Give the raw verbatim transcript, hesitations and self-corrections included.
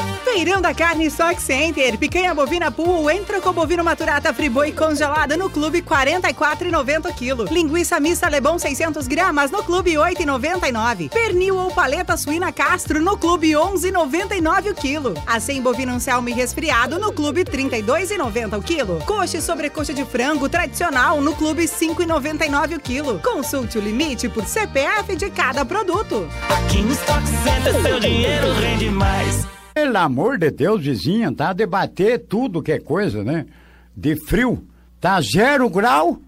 Feirão da Carne Stock Center. Picanha bovina Pool Entrecô bovino maturata Friboi congelada no Clube quarenta e quatro reais e noventa centavos quilo. Linguiça mista Lebon seiscentos gramas no Clube oito reais e noventa e nove centavos. Pernil ou paleta suína Castro no Clube onze reais e noventa e nove centavos o quilo. Acém bovino Anselmo resfriado no Clube trinta e dois reais e noventa centavos o quilo. Coxa e sobrecoxa de frango tradicional no Clube cinco reais e noventa e nove centavos o quilo. Consulte o limite por C P F de cada produto. Aqui no Stock Center seu dinheiro rende mais. Pelo amor de Deus, vizinha, tá? Debater tudo que é coisa, né? De frio. Tá zero grau